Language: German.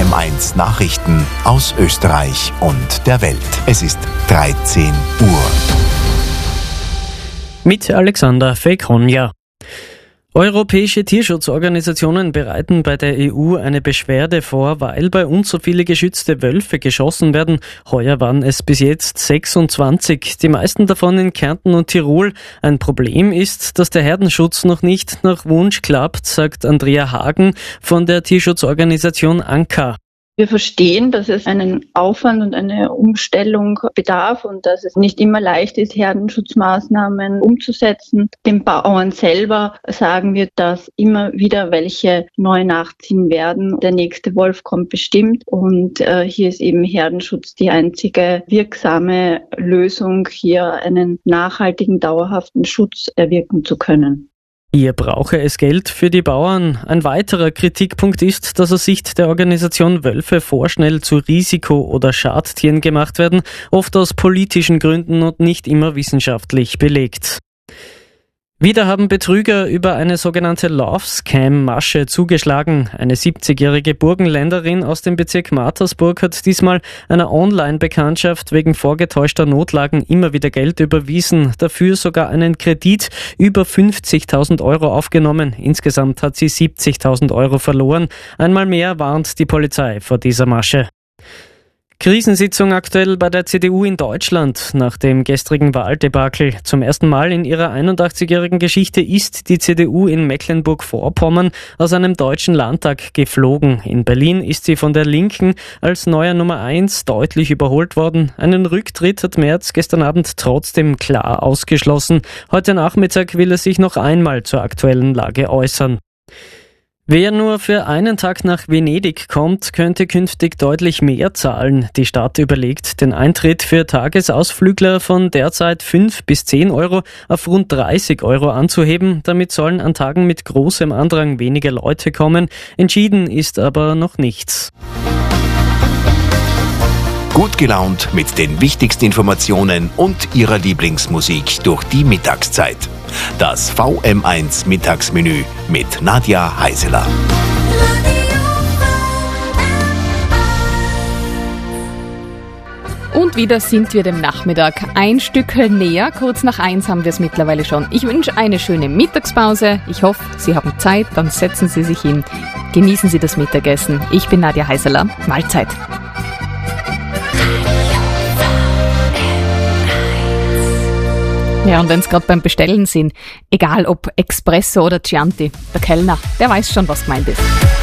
VM1 Nachrichten aus Österreich und der Welt. Es ist 13 Uhr. Mit Alexander Fekonja. Europäische Tierschutzorganisationen bereiten bei der EU eine Beschwerde vor, weil bei uns so viele geschützte Wölfe geschossen werden. Heuer waren es bis jetzt 26, die meisten davon in Kärnten und Tirol. Ein Problem ist, dass der Herdenschutz noch nicht nach Wunsch klappt, sagt Andrea Hagen von der Tierschutzorganisation Anka. Wir verstehen, dass es einen Aufwand und eine Umstellung bedarf und dass es nicht immer leicht ist, Herdenschutzmaßnahmen umzusetzen. Den Bauern selber sagen wir, dass immer wieder welche neu nachziehen werden. Der nächste Wolf kommt bestimmt und hier ist eben Herdenschutz die einzige wirksame Lösung, hier einen nachhaltigen, dauerhaften Schutz erwirken zu können. Hier brauche es Geld für die Bauern. Ein weiterer Kritikpunkt ist, dass aus Sicht der Organisation Wölfe vorschnell zu Risiko- oder Schadtieren gemacht werden, oft aus politischen Gründen und nicht immer wissenschaftlich belegt. Wieder haben Betrüger über eine sogenannte Love-Scam-Masche zugeschlagen. Eine 70-jährige Burgenländerin aus dem Bezirk Mattersburg hat diesmal einer Online-Bekanntschaft wegen vorgetäuschter Notlagen immer wieder Geld überwiesen, dafür sogar einen Kredit über 50.000 Euro aufgenommen. Insgesamt hat sie 70.000 Euro verloren. Einmal mehr warnt die Polizei vor dieser Masche. Krisensitzung aktuell bei der CDU in Deutschland nach dem gestrigen Wahldebakel. Zum ersten Mal in ihrer 81-jährigen Geschichte ist die CDU in Mecklenburg-Vorpommern aus einem deutschen Landtag geflogen. In Berlin ist sie von der Linken als neuer Nummer 1 deutlich überholt worden. Einen Rücktritt hat Merz gestern Abend trotzdem klar ausgeschlossen. Heute Nachmittag will er sich noch einmal zur aktuellen Lage äußern. Wer nur für einen Tag nach Venedig kommt, könnte künftig deutlich mehr zahlen. Die Stadt überlegt, den Eintritt für Tagesausflügler von derzeit 5 bis 10 Euro auf rund 30 Euro anzuheben. Damit sollen an Tagen mit großem Andrang weniger Leute kommen. Entschieden ist aber noch nichts. Gut gelaunt mit den wichtigsten Informationen und Ihrer Lieblingsmusik durch die Mittagszeit. Das VM1 Mittagsmenü mit Nadja Heiseler. Und wieder sind wir dem Nachmittag ein Stück näher. Kurz nach 1 haben wir es mittlerweile schon. Ich wünsche eine schöne Mittagspause. Ich hoffe, Sie haben Zeit, dann setzen Sie sich hin. Genießen Sie das Mittagessen. Ich bin Nadja Heiseler. Mahlzeit. Ja, und wenn es gerade beim Bestellen sind, egal ob Espresso oder Chianti, der Kellner, der weiß schon, was gemeint ist.